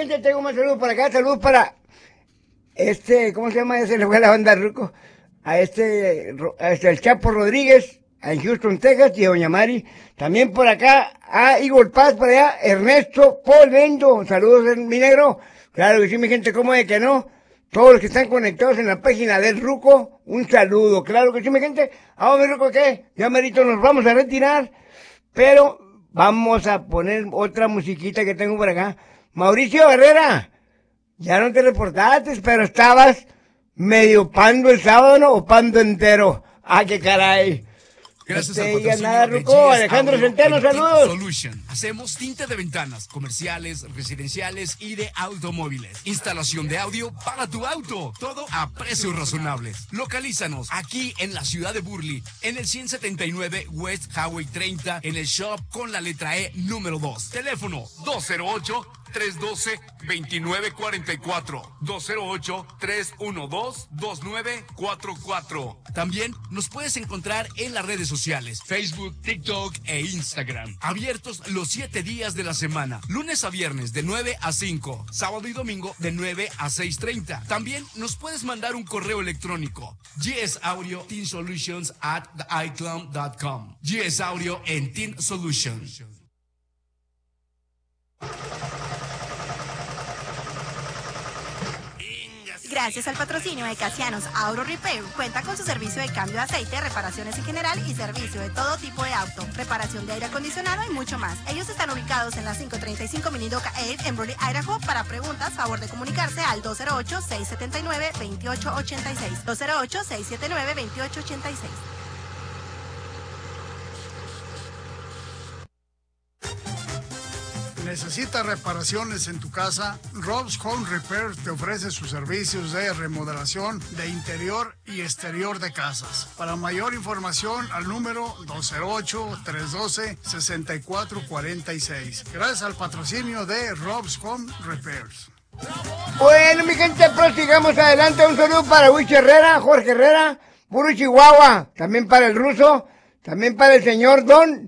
gente, tengo más saludos para acá, saludos para ¿cómo se llama? Ese le fue a la banda Ruco, a el Chapo Rodríguez, en Houston, Texas, y a Doña Mari. También por acá, a Igor Paz, por allá, Ernesto Paul Bendo, saludos, mi negro. Claro que sí, mi gente, ¿cómo de que no? Todos los que están conectados en la página del Ruco, un saludo, claro que sí, mi gente. Ahora, mi Ruco, ¿qué? Ya merito nos vamos a retirar, pero vamos a poner otra musiquita que tengo por acá. Mauricio Herrera, ya no te reportaste, pero estabas medio pando el sábado, ¿no? O pando entero. Ah, qué caray. Gracias no al te digas patrocinio nada, de Ruco. GS Alejandro Audio Centeno, y Tint saludos. Solution. Hacemos tinte de ventanas, comerciales, residenciales y de automóviles. Instalación de audio para tu auto. Todo a precios razonables. Localízanos aquí en la ciudad de Burley, en el 179 West Highway 30, en el shop con la letra E número 2. Teléfono 208-312-2944. 208-312-2944. También nos puedes encontrar en las redes sociales, Facebook, TikTok e Instagram. Abiertos los 7 días de la semana, lunes a viernes de 9 a 5, sábado y domingo de 9 a 6:30. También nos puedes mandar un correo electrónico, gsaudio.teensolutions@icloud.com. GS Audio en Teen Solutions. Gracias al patrocinio de Casianos Auto Repair, cuenta con su servicio de cambio de aceite, reparaciones en general y servicio de todo tipo de auto, reparación de aire acondicionado y mucho más. Ellos están ubicados en la 535 Minidoka Ave en Burley, Idaho. Para preguntas, favor de comunicarse al 208-679-2886. 208-679-2886. ¿Necesitas reparaciones en tu casa? Rob's Home Repair te ofrece sus servicios de remodelación de interior y exterior de casas. Para mayor información, al número 208-312-6446. Gracias al patrocinio de Rob's Home Repairs. Bueno, mi gente, prosigamos adelante. Un saludo para Huicho Herrera, Jorge Herrera, puro Chihuahua. También para el ruso, también para el señor Don.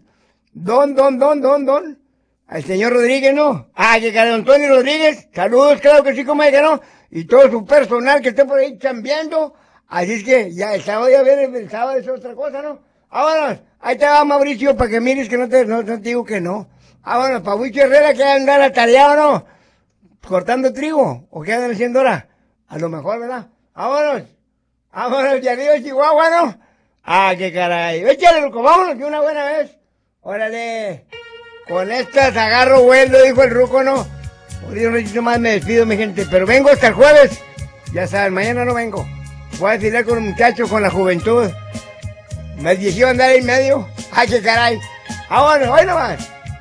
Al señor Rodríguez, ¿no? Ah, que cara, Antonio Rodríguez. Saludos, claro que sí, como es que no. Y todo su personal que esté por ahí chambeando. Así es que ya el sábado, ya viene, el sábado es otra cosa, ¿no? Vámonos. Ahí te va, Mauricio, para que mires que no te digo que no. Vámonos, para Huicho Herrera, que andan atareado, ¿no? Cortando trigo. ¿O qué andan haciendo ahora? A lo mejor, ¿verdad? Vámonos. Vámonos, de arriba de Chihuahua, ¿no? Ah, qué caray. Échale, loco, vámonos de una buena vez. Órale. Con estas agarro vuelo, dijo el Ruco, ¿no? Por Dios, no más me despido, mi gente. Pero vengo hasta el jueves. Ya saben, mañana no vengo. Voy a desfilar con los muchachos, con la juventud. Me dirigió a andar ahí en medio. ¡Ay, qué caray! ¡Vámonos, hoy nomás!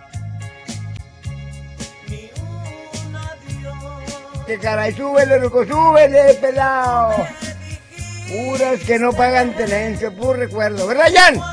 ¡Qué caray! ¡Súbele, Ruco, súbele, pelao! Puras que no pagan tenencia, puro recuerdo. ¿Verdad, Jan?